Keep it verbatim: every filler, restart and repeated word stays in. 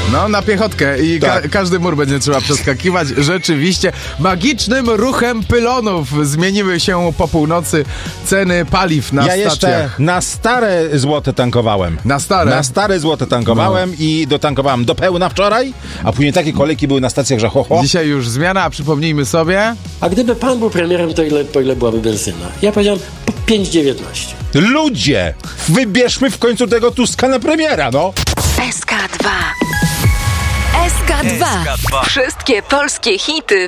No, na piechotkę i Tak. ka- każdy mur będzie trzeba przeskakiwać. Rzeczywiście, magicznym ruchem pylonów zmieniły się po północy ceny paliw na ja stacjach. jeszcze na stare złote tankowałem. Na stare? Na stare złote tankowałem no. i dotankowałem do pełna wczoraj, a później takie kolejki były na stacjach, że ho, ho. Dzisiaj już zmiana, a przypomnijmy sobie... A gdyby pan był premierem, to ile, po ile byłaby benzyna? Ja powiedziałem pięć dziewiętnaście. Ludzie, wybierzmy w końcu tego Tuska na premiera, no. S K dwa. S K dwa. Wszystkie polskie hity